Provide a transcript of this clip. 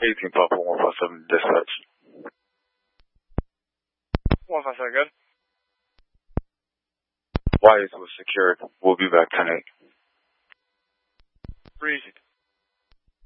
18 Papa 157 dispatch. 157, good. Wyatt was secured. We'll be back 10-8. Breezy.